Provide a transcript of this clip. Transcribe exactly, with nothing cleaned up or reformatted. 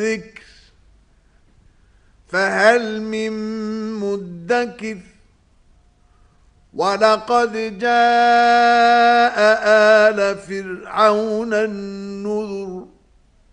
الذكر فهل من مدكر ولقد جاء آل فرعون النذر